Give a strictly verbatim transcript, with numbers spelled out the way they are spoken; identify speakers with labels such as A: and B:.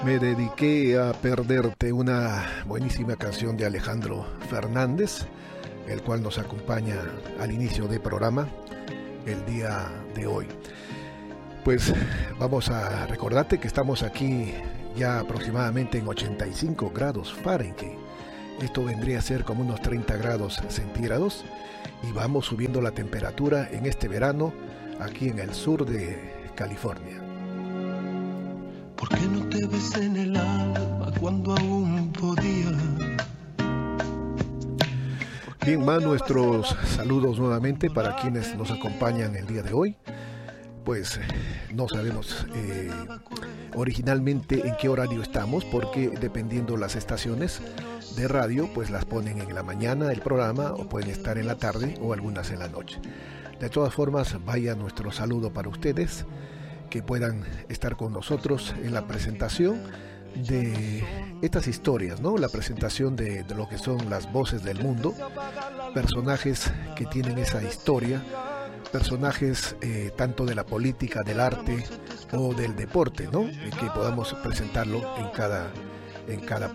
A: Me dediqué a perderte, una buenísima canción de Alejandro Fernández, el cual nos acompaña al inicio del programa el día de hoy. Pues vamos a recordarte que estamos aquí ya aproximadamente en ochenta y cinco grados Fahrenheit. Esto vendría a ser como unos treinta grados centígrados y vamos subiendo la temperatura en este verano aquí en el sur de California.
B: ¿Por qué no te ves en el alma cuando aún podía?
A: Bien, más nuestros saludos nuevamente para quienes nos acompañan el día de hoy. Pues no sabemos eh, originalmente en qué horario estamos, porque dependiendo las estaciones de radio, pues las ponen en la mañana el programa o pueden estar en la tarde o algunas en la noche. De todas formas, vaya nuestro saludo para ustedes, que puedan estar con nosotros en la presentación de estas historias, ¿no? La presentación de, de lo que son las voces del mundo, personajes que tienen esa historia, personajes eh, tanto de la política, del arte o del deporte, ¿no? Y que podamos presentarlo en cada, en cada